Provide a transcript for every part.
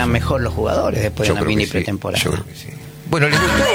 funcionan mejor los jugadores después de una mini pretemporada. Yo creo que sí. Bueno, les gustó.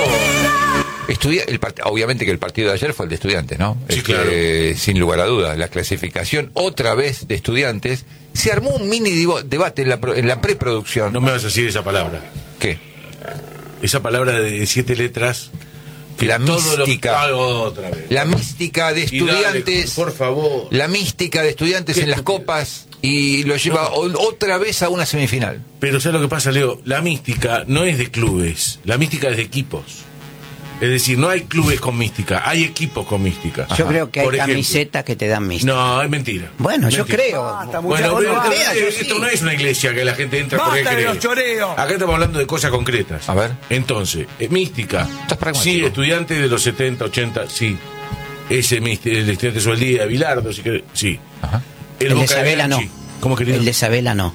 Obviamente que el partido de ayer fue el de Estudiantes, ¿no? Sí, claro. Sin lugar a dudas. La clasificación otra vez de Estudiantes. Se armó un mini debate en la preproducción. No me vas a decir esa palabra. ¿Qué? Esa palabra de 7 letras. La mística. Otra vez. La mística de Estudiantes. Dale, por favor. La mística de Estudiantes en las copas. Y lo lleva otra vez a una semifinal. Pero ¿sabes lo que pasa, Leo? La mística no es de clubes. La mística es de equipos. Es decir, no hay clubes con mística, hay equipos con mística. Yo creo que hay camisetas que te dan mística. No, es mentira. Bueno, yo creo. Esto no es una iglesia que la gente entra porque cree. Acá estamos hablando de cosas concretas. A ver. Entonces, mística. Sí, estudiante de los 70, 80, sí. Ese mística, el estudiante Sueldía, Bilardo, si querés, sí. Ajá. El de Isabela no. ¿Cómo querido? El de Isabela no.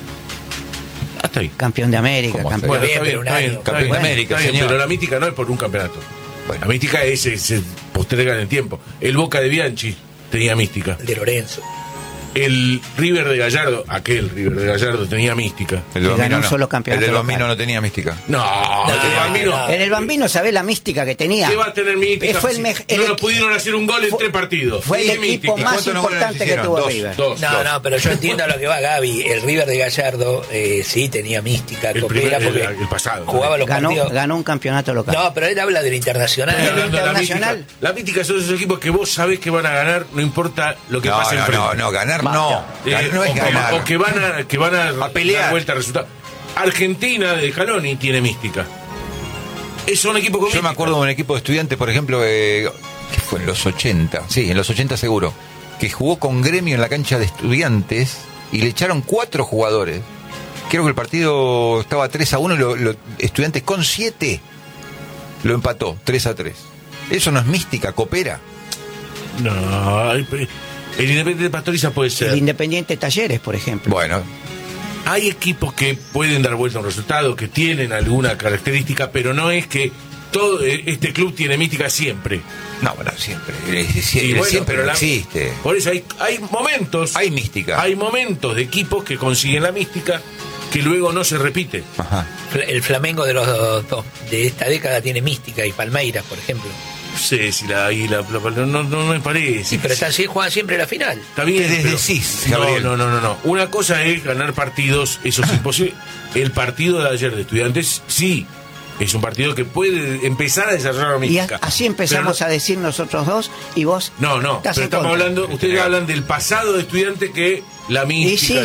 Hasta ahí. Campeón de América. Campeón de América, señor. Pero la mística no es por un campeonato. La mística se posterga en el tiempo. El Boca de Bianchi tenía mística. El de Lorenzo. El River de Gallardo, aquel River de Gallardo tenía mística. El de ganó un solo campeonato. El del Bambino no tenía mística. No, el Bambino. En el Bambino, ¿sabés la mística que tenía? ¿Qué va a tener mística? No lo pudieron hacer un gol en 3 partidos. Fue el equipo más importante que tuvo River. No, pero yo entiendo a lo que va Gaby. El River de Gallardo sí tenía mística. El pasado. Jugaba los partidos. Ganó un campeonato local. No, pero él habla del internacional. La mística son esos equipos que vos sabés que van a ganar, no importa lo que pase enfrente. No, ganar no. No es ganar. O que van a pelear. Dar vuelta al resultado. Argentina de Scaloni tiene mística. Es un equipo con mística. Yo me acuerdo de un equipo de Estudiantes, por ejemplo, que fue en los 80. Sí, en los 80 seguro. Que jugó con Gremio en la cancha de Estudiantes y le echaron 4 jugadores. Creo que el partido estaba 3-1 y Estudiantes con 7 lo empató, 3-3. Eso no es mística, coopera. No, el Independiente de Pastoriza puede ser. El Independiente Talleres, por ejemplo. Bueno. Hay equipos que pueden dar vuelta a un resultado, que tienen alguna característica, pero no es que todo este club tiene mística siempre. No, bueno, siempre. Siempre no existe. Por eso hay momentos. Hay mística. Hay momentos de equipos que consiguen la mística que luego no se repite. Ajá. El Flamengo de esta década tiene mística, y Palmeiras, por ejemplo. No sé si no me parece. Sí, pero juegan siempre la final. Está bien. ¿Qué decís, Gabriel? No. Una cosa es ganar partidos, eso es imposible. El partido de ayer de Estudiantes, sí, es un partido que puede empezar a desarrollar la mística. Y así empezamos a decir nosotros dos, y vos. No, pero estamos hablando, ustedes hablan del pasado de Estudiantes, que la mística.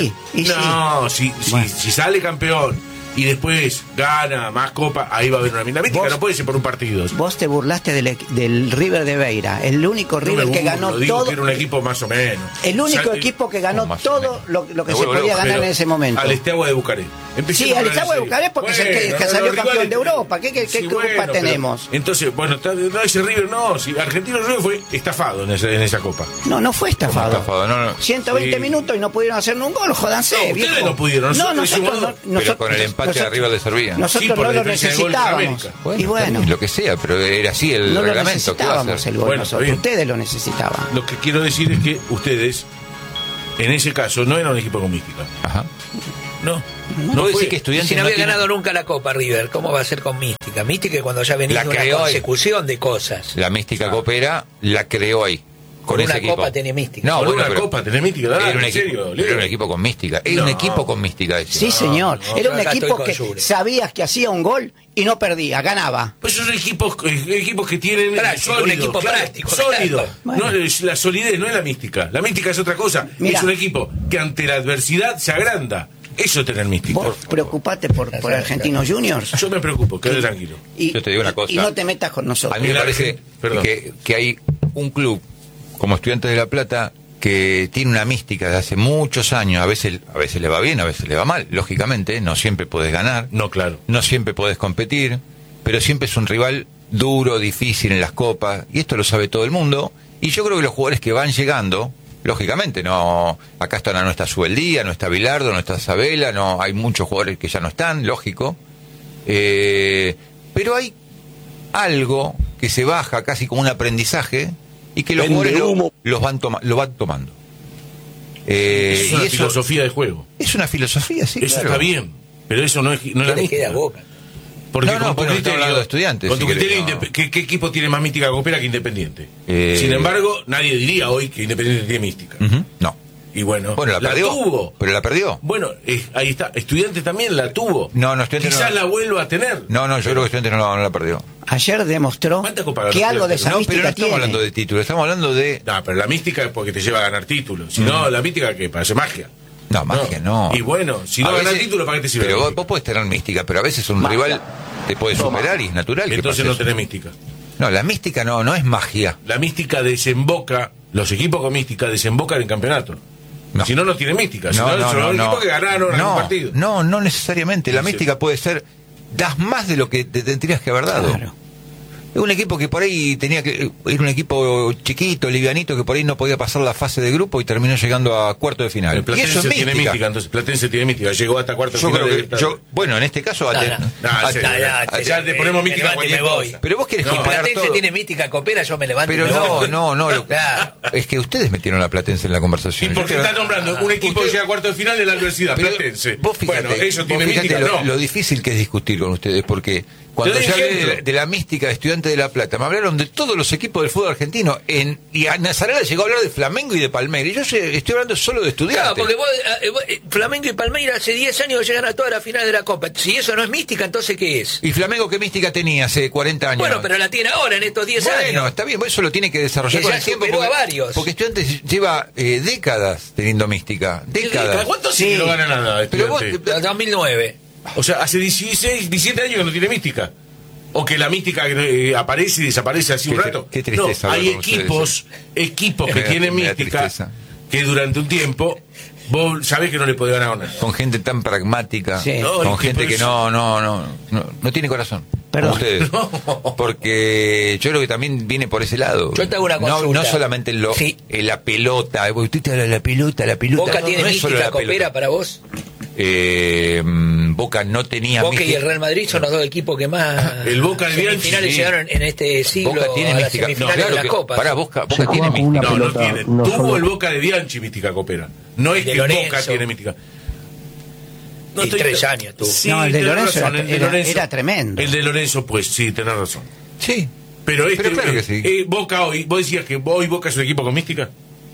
Si sale campeón y después gana más copa, ahí va a haber una mística. No puede ser por un partido. Vos te burlaste del River de Beira, el único River que ganó todo. Que era un equipo más o menos. El único equipo que ganó todo lo que se podía ganar en ese momento. Al Steaua de Bucarest. Sí, al Steaua de Bucarest, porque es el que salió campeón de Europa. ¿Qué culpa tenemos? Entonces, ese River si Argentino River fue estafado en esa copa. No fue estafado. 120 Sí. minutos y no pudieron hacer un gol, jodanse. Ustedes no pudieron. Pero con el empate de arriba le servía. Nosotros no lo necesitábamos. Y bueno. Lo que sea, pero era así el no reglamento. No necesitábamos el gol nosotros. Ustedes lo necesitaban. Lo que quiero decir es que ustedes, en ese caso, no eran un equipo con mística. Ajá. No decir que Estudiantes si no había ganado nunca la Copa River, ¿cómo va a ser con mística? Mística cuando ya venía una consecución de cosas. La mística coopera la creó ahí. Con ese equipo. Copa tenía mística. No, una copa tenía mística. Era un equipo con mística. Era un equipo con mística. Sí, señor. Era un equipo que sabías que hacía un gol y no perdía, ganaba. Pues son equipos que tienen un equipo práctico. Sólido. No, la solidez no es la mística. La mística es otra cosa. Es un equipo que ante la adversidad se agranda. Eso es tener mística. Vos preocupate por Argentinos Juniors. Yo me preocupo, quédate tranquilo. Yo te digo una cosa. Y no te metas con nosotros. A mí me parece que hay un club como Estudiantes de La Plata que tiene una mística de hace muchos años. A veces le va bien, a veces le va mal. Lógicamente, no siempre podés ganar. No, claro. No siempre podés competir. Pero siempre es un rival duro, difícil en las copas. Y esto lo sabe todo el mundo. Y yo creo que los jugadores que van llegando, lógicamente, no, acá no está Subeldía, no está Bilardo, no está Sabela, no, hay muchos jugadores que ya no están, lógico. Pero hay algo que se baja casi como un aprendizaje y que los jugadores lo van tomando. Es una filosofía de juego. Es una filosofía, sí. Eso claro. está bien. Pero eso no es la mística. Queda Boca. Porque no, porque estamos hablando de Estudiantes. Con tu criterio, no. ¿qué equipo tiene más mística copera que Independiente? Sin embargo, nadie diría hoy que Independiente tiene mística. No. Y bueno, la perdió. Tuvo. Pero la perdió. Bueno, ahí está. Estudiantes también la tuvo. No, Estudiantes quizás no. la vuelva a tener. No, yo creo que Estudiantes no la perdió. Ayer demostró que algo de esa mística pero no estamos tiene. hablando de títulos, estamos hablando de... No, pero la mística es porque te lleva a ganar títulos. Si no, la mística que parece magia. No, magia no. Y bueno, si no ganas título, ¿para qué te sirve? Pero vos podés tener mística, pero a veces un rival te puede superar y es natural. Entonces no tenés mística. No, la mística no es magia. La mística desemboca, los equipos con mística desembocan en campeonato. No. Si no tiene mística. Si son los equipos que ganaron algún partido. No necesariamente. La mística puede ser, das más de lo que te tendrías que haber dado. Claro. Un equipo que por ahí era un equipo chiquito, livianito, que por ahí no podía pasar la fase de grupo y terminó llegando a cuarto de final. El Platense tiene mística, entonces Platense tiene mística, llegó hasta cuarto de final. Bueno, en este caso ya te ponemos mística cualquier cosa. Pero vos querés comparar Platense todo. tiene mística copera, yo me levanto. Pero y me voy. no. Claro. Es que ustedes metieron a Platense en la conversación. ¿Y por qué está nombrando un equipo que llega a cuarto de final de la adversidad? Platense. Vos fíjate, bueno, eso tiene mística, lo difícil que es discutir con ustedes, porque cuando yo hablé de la mística de Estudiantes de La Plata, me hablaron de todos los equipos del fútbol argentino, y a Nazarena llegó a hablar de Flamengo y de Palmeiras, y yo estoy hablando solo de Estudiantes. Claro, porque vos, Flamengo y Palmeiras hace 10 años llegan a todas las finales de la Copa. Si eso no es mística, entonces ¿qué es? ¿Y Flamengo qué mística tenía hace 40 años? Bueno, pero la tiene ahora, en estos 10 años. Bueno, está bien, eso lo tiene que desarrollar Que con ya el tiempo. superó a varios. Porque Estudiantes lleva décadas teniendo mística. Décadas. ¿Cuánto sí que no gana nada? Pero vos, Estudiantes? 2009. O sea, hace 16, 17 años que no tiene mística. O que la mística aparece y desaparece así un rato. Qué tristeza. No, hay con equipos que tienen Me da mística tristeza. que durante un tiempo vos sabés que no le podés ganar a una. Con gente tan pragmática, Sí. con gente que no tiene corazón. Perdón. Como ustedes. Porque yo creo que también viene por ese lado. Yo te hago una consulta. No solamente en la pelota. Usted te habla de la pelota. ¿Boca tiene no es solo mística la pelota. copera para vos? Boca no tenía Boca y mística. el Real Madrid son los dos equipos que más El Boca de Bianchi, semifinales sí. llegaron en este siglo Boca tiene a las mística. semifinales Claro de la que- Copa. Pará, Boca Se tiene juega con una mística. No, no pelota, tiene. no Tuvo solo- el Boca de Bianchi mística copera. No es De que Lorenzo. Boca tiene mística. Y 3 años tuvo. Sí, No, el de tenés Lorenzo razón, era tremendo. El de Lorenzo, pues sí, tenés razón. Sí. Pero claro que sí. Boca hoy, vos decías que hoy Boca es un equipo con mística.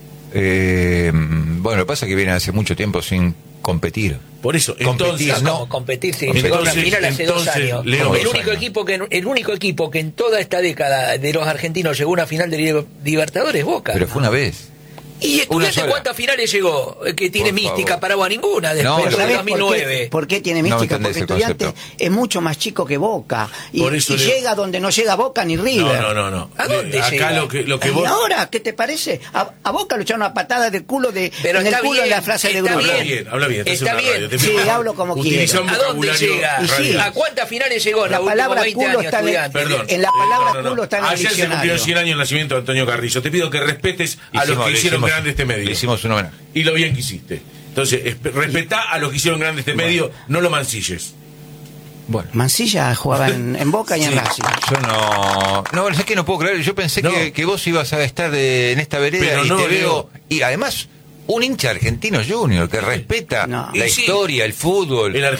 Bueno, lo que pasa es que viene hace mucho tiempo sin competir. Por eso, Competir, entonces no. Como competir, sí, Entonces- llegó a una final hace 2 entonces, años. Leo, el 2 único años. equipo que en toda esta década de los argentinos llegó a una final de Libertadores es Boca. Pero fue una vez. ¿Y Estudiantes sola. cuántas finales llegó? Que tiene Por mística favor. para vos, ninguna después No, de ¿Sabés 2009. por qué tiene No mística? entendés Porque ese Estudiantes concepto. es mucho más chico que Boca. Y, Por eso y le- llega donde no llega Boca ni River. No. ¿A dónde Acá llega? lo que ¿Y vos... ahora qué te parece? A Boca le echaron una patada de culo Pero en el está culo bien, en la frase de está grupo. Habla bien. estás en Está una bien. radio, te Sí, pido- hablo como Utiliza un ¿A dónde vocabulario llega? Y sí. radial. ¿A cuántas finales llegó en La los últimos palabra 20 culo años, está en el- Estudiantes? Perdón. En la palabra culo está en el Ayer se diccionario. cumplieron 100 años el nacimiento de Antonio Carrillo. Te pido que respetes a los que hicieron grande este medio. Le hicimos un homenaje. Y lo bien que hiciste. Entonces, respetá a los que hicieron grande este medio, no lo mancilles. Bueno. Mancilla jugaba en Boca y en Sí. Racing. Yo no, es que no puedo creer. Yo pensé No. que vos ibas a estar en esta vereda Pero y no, te veo. Leo. Y además, un hincha argentino junior que respeta No. la Y sí. historia, el fútbol. El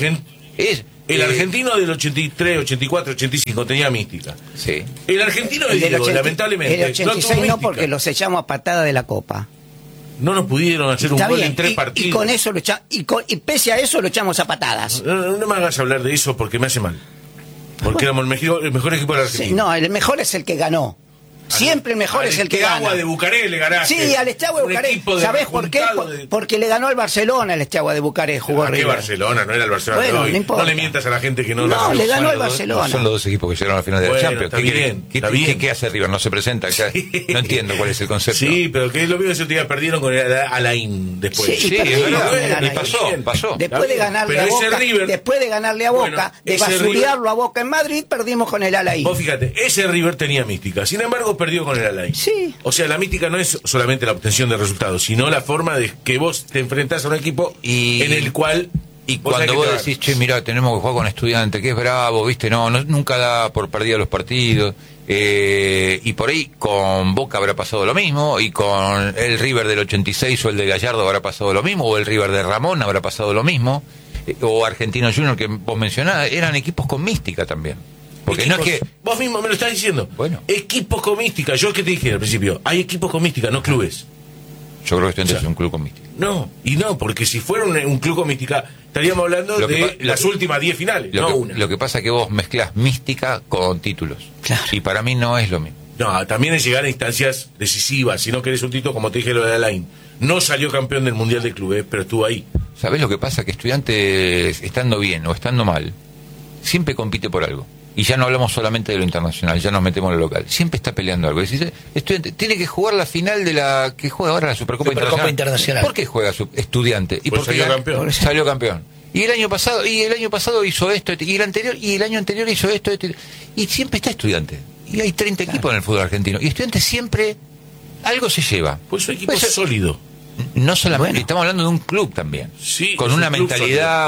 El argentino del 83, 84, 85 tenía mística. Sí. El argentino de El del Diego, 80 lamentablemente, el no 86 tuvo no, mística. porque los echamos a patada de la Copa. No nos pudieron hacer un Está gol bien, en 3 y partidos. con eso lo y pese a eso lo echamos a patadas. No me hagas hablar de eso porque me hace mal. Porque éramos el mejor equipo de la Sí, Argentina. no, el mejor es el que ganó. Siempre el mejor es el que Agua gana. de Bucarest le ganaste. Sí, al Esteagua de Un Bucarest. equipo de ¿Sabés por qué? rejuntado de- Porque le ganó al Barcelona el Esteagua de Bucarest, jugó ¿A qué River. Barcelona? No era el Barcelona Bueno, de hoy. no importa. le mientas a la gente que no... No, le ganó al Bueno, Barcelona. Son los dos equipos que llegaron a la final de Bueno, la Champions. está ¿Qué bien, quieren? está bien. ¿Qué hace River? ¿No se presenta? No entiendo cuál es el concepto. Sí, pero que es lo mismo que ese día perdieron con el Alain después. Sí, Sí, es perdieron verdad. con el Y Alain. pasó. Después de ganarle Pero a ese Boca, River- después de ganarle a Boca, Bueno, de ese basurearlo a Boca en Madrid, perdimos con el Alain. Vos fíjate, ese River tenía mística. Sin embargo, perdió con el Alain. Sí. O sea, la mística no es solamente la obtención de resultados, sino la forma de que vos te enfrentás a un equipo en el cual... Y vos cuando sabés vos que te decís, che, mirá, tenemos que jugar con Estudiantes, que es bravo, viste, nunca da por perdido los partidos. Y por ahí con Boca habrá pasado lo mismo, y con el River del 86 o el de Gallardo habrá pasado lo mismo, o el River de Ramón habrá pasado lo mismo. o Argentino Junior que vos mencionabas, eran equipos con mística también. Porque equipos, no es que... Vos mismo me lo estás diciendo. Bueno. Equipos con mística. Yo que te dije al principio, hay equipos con mística, no clubes. Yo creo que Estudiantes es un club con mística. No, porque si fuera un club con mística, estaríamos hablando de las últimas 10 finales, una. Lo que pasa es que vos mezclás mística con títulos. Claro. Y para mí no es lo mismo. No, también es llegar a instancias decisivas. Si no querés un título, como te dije lo de Alain. No salió campeón del Mundial de Clubes, pero estuvo ahí. ¿Sabés lo que pasa? Que Estudiantes, estando bien o estando mal, siempre compite por algo. Y ya no hablamos solamente de lo internacional, ya nos metemos en lo local. Siempre está peleando algo. Decís, Estudiante tiene que jugar la final de la que juega ahora la Supercopa Internacional. ¿Por qué juega Estudiante? Y porque salió campeón. Salió campeón. Y el año pasado hizo esto, y el año anterior hizo esto, y siempre está Estudiante. Y hay 30 equipos en el fútbol argentino. Y Estudiante siempre algo se lleva. Pues su equipo es sólido. No solamente, estamos hablando de un club también. Sí, con una mentalidad,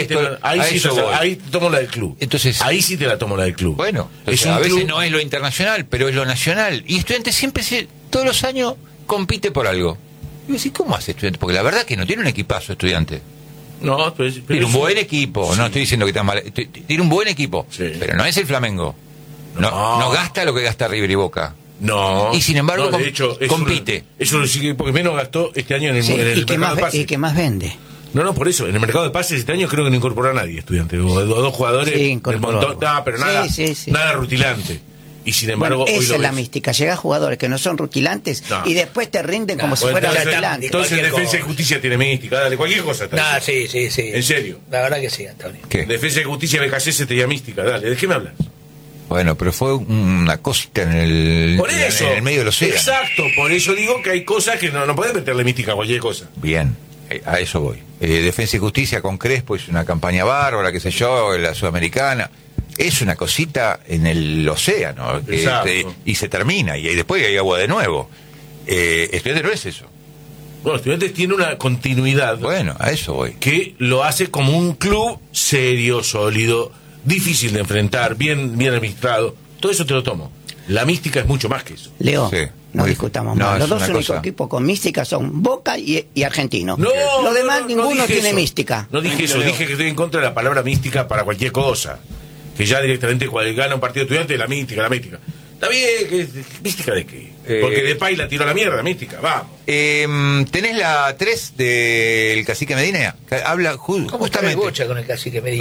ahí te tomo la del club. Entonces, ahí sí te la tomo la del club. Bueno, a veces no es lo internacional, pero es lo nacional. Y Estudiantes siempre, todos los años, compite por algo. Y yo decís, ¿cómo hace Estudiantes? Porque la verdad que no tiene un equipazo Estudiantes. No, pero tiene un buen equipo. Sí. No estoy diciendo que está mal. Tiene un buen equipo, pero no es el Flamengo. No gasta lo que gasta River y Boca. No. Y sin embargo, de hecho, compite. Eso es porque menos gastó este año en el mercado de pases. Y que más vende. No, por eso. En el mercado de pases este año creo que no incorporó a nadie, Estudiante. O dos jugadores. Sí, incorporó. Pero nada rutilante. Y sin embargo, esa es la mística. Llega jugadores que no son rutilantes y después te rinden como si fueran rutilantes. Entonces Defensa y Justicia tiene mística. Dale, cualquier cosa. Sí. En serio. La verdad que sí, Antonio. ¿Qué? Defensa y Justicia BKC tenía mística. Dale, ¿de qué me hablas? Bueno, pero fue una cosita en el medio del océano. Exacto, por eso digo que hay cosas que no pueden meterle mística a cualquier cosa. Bien, a eso voy. Defensa y Justicia con Crespo es una campaña bárbara, qué sé yo, la Sudamericana. Es una cosita en el océano y se termina, y después hay agua de nuevo. Estudiantes no es eso. Bueno, Estudiantes tiene una continuidad. Bueno, a eso voy. Que lo hace como un club serio, sólido, difícil de enfrentar, bien administrado. Todo eso te lo tomo. La mística es mucho más que eso. Leo, no discutamos más. Los dos únicos equipos con mística son Boca y Argentino. Los demás ninguno tiene mística. No dije eso, dije que estoy en contra de la palabra mística para cualquier cosa. Que ya directamente cuando gana un partido de Estudiantes, la mística. Está bien, ¿mística de qué? Porque Depay la tiró a la mierda, mística, vamos. ¿Tenés la 3 del Cacique Medina? Habla justamente... ¿Cómo está con el Cacique Medina?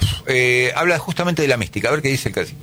Habla justamente de la mística, a ver qué dice el Cacique.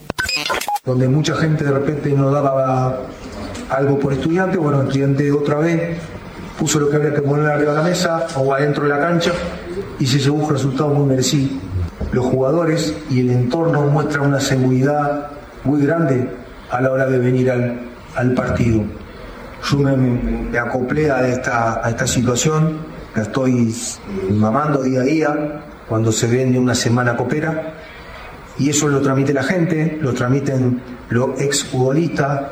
Donde mucha gente de repente no daba algo por Estudiante, bueno, Estudiante otra vez puso lo que había que poner arriba de la mesa o adentro de la cancha y se llevó un resultado muy merecido. Los jugadores y el entorno muestran una seguridad muy grande a la hora de venir al partido. Yo me acoplé a esta situación, la estoy mamando día a día cuando se vende una semana copera, y eso lo transmite la gente, lo transmiten los exfutbolistas,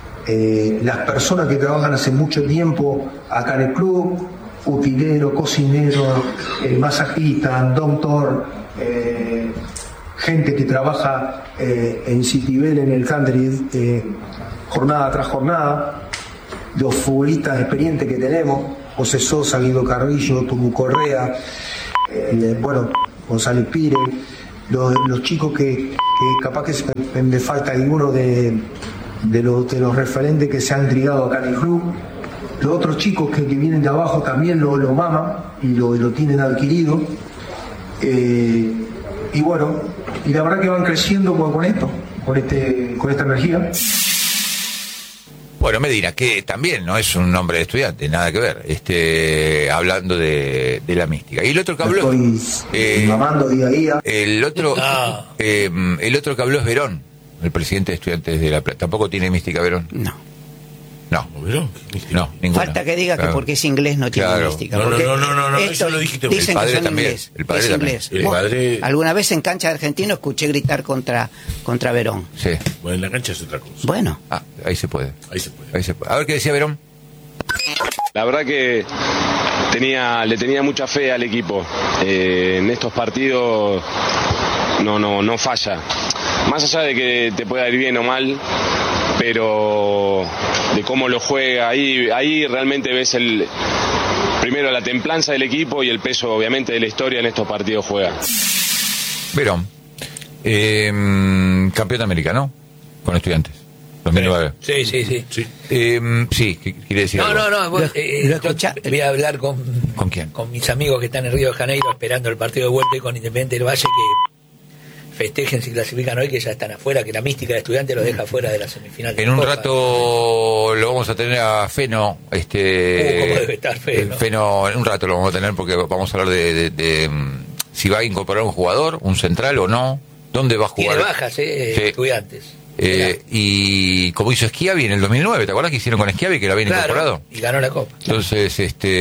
las personas que trabajan hace mucho tiempo acá en el club, utilero, cocinero, masajista, doctor, gente que trabaja en Citibel, en el country, jornada tras jornada, los futbolistas experientes que tenemos, José Sosa, Guido Carrillo, Tubu Correa, González Pire, los chicos que capaz que me falta alguno de los referentes que se han criado acá en el club. Los otros chicos que vienen de abajo también lo maman y lo tienen adquirido. Y la verdad que van creciendo con esto, con esta energía. Bueno, Medina, que también no es un nombre de estudiante, nada que ver, hablando de la mística. Y el otro que habló... Estoy mamando día a día. El otro que habló es Verón, el presidente de Estudiantes de La Plata. ¿Tampoco tiene mística Verón? No. ¿Verón? No, ninguna. Falta que diga que porque es inglés no tiene mística. No, eso lo dijiste. Dicen el padre que son también. Inglés, el padre también. El padre... Alguna vez en cancha de Argentino escuché gritar contra Verón. Sí. Bueno, en la cancha es otra cosa. Bueno. Ahí se puede. Ahí se puede. A ver qué decía Verón. La verdad que le tenía mucha fe al equipo. En estos partidos no falla. Más allá de que te pueda ir bien o mal, pero de cómo lo juega, ahí realmente ves primero la templanza del equipo y el peso obviamente de la historia en estos partidos juega. Verón, campeón de América, ¿no? Con Estudiantes. 2009. Sí. Sí, quiere decir algo. No. Voy a hablar con quién? Con mis amigos que están en Río de Janeiro esperando el partido de vuelta con Independiente del Valle, que festejen si clasifican hoy, que ya están afuera, que la mística de Estudiantes los deja fuera de la semifinal. En un rato lo vamos a tener a Feno. ¿Cómo debe estar Feno? Feno, en un rato lo vamos a tener porque vamos a hablar de si va a incorporar un jugador, un central o no, dónde va a jugar. Tiene bajas, Estudiantes. Y como hizo Schiavi en el 2009, ¿te acuerdas que hicieron con Schiavi que lo habían incorporado? Y ganó la Copa. Entonces,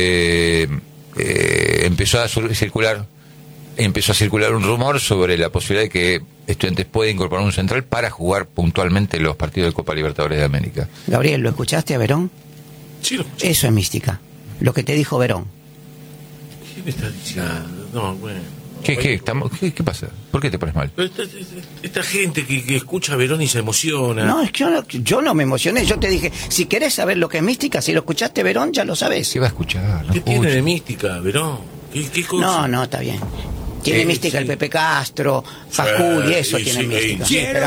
empezó a circular un rumor sobre la posibilidad de que Estudiantes puede incorporar un central para jugar puntualmente los partidos de Copa Libertadores de América. Gabriel, ¿lo escuchaste a Verón? Sí, lo escuché. Eso es mística. Lo que te dijo Verón. ¿Qué me estás diciendo? No, bueno. ¿Qué pasa? ¿Por qué te pones mal? Esta gente que escucha a Verón y se emociona. No, es que yo no me emocioné. Yo te dije, si querés saber lo que es mística, si lo escuchaste Verón, ya lo sabés. ¿Qué va a escuchar? ¿Qué tiene de mística, Verón? ¿Qué cosa? No, está bien. Tiene mística el Pepe Castro, Facul y eso tiene mística.